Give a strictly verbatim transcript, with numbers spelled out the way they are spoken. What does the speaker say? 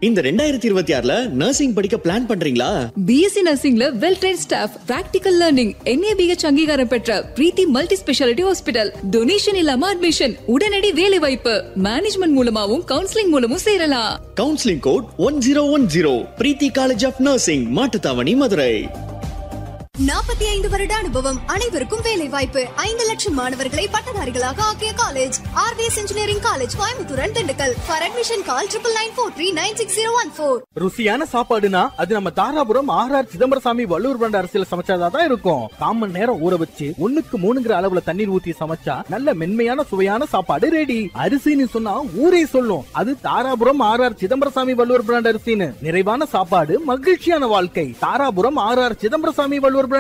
இந்த ரெண்டாயிரத்தி இருபத்தி ஆறுல நர்சிங் படிக்க பிளான் பண்றீங்களா? BSc நர்சிங்ல well ட்ரெய்ன்ட் staff, practical learning, NABH அங்கீகாரம் பெற்ற பிரீத்தி மல்டி ஸ்பெஷாலிட்டி ஹாஸ்பிடல், டொனேஷன் இல்லாம அட்மிஷன், உடனடி வேலை வாய்ப்பு, மேனேஜ்மெண்ட் மூலமாவும் கவுன்சிலிங் மூலமும் சேரலாம். Counselling code one zero one zero. Preethi college of nursing, Mattuthavani, Madurai. நாற்பத்தி ஐந்து வருட அனுபவம், அனைவருக்கும் வேலை வாய்ப்பு. ஐந்து லட்சம் மாணவர்களை பட்டதாரிகளாக ஆக்கிய college RVS engineering college, Coimbatore and Dindigul. For admission call triple nine four three nine six zero one four. ருசியான சாப்பாடுனா அது நம்ம தாராபுரம் ஆர்ஆர் சிதம்பரசாமி வள்ளுவர் பிராண்ட் அரிசியில சமைச்சாதான் இருக்கும். காமன் நேரம் ஊற வச்சு ஒண்ணுக்கு மூணுங்கிற அளவுல தண்ணீர் ஊத்தி சமைச்சா நல்ல மென்மையான சுவையான சாப்பாடு ரெடி. அரிசின்னு சொன்னா ஊரே சொல்லும் அது தாராபுரம் ஆர்ஆர் சிதம்பரசாமி வள்ளுவர் பிராண்ட் அரிசின்னு. நிறைவான சாப்பாடு, மகிழ்ச்சியான வாழ்க்கை. தாராபுரம் ஆர்ஆர் சிதம்பரசாமி வள்ளுவர்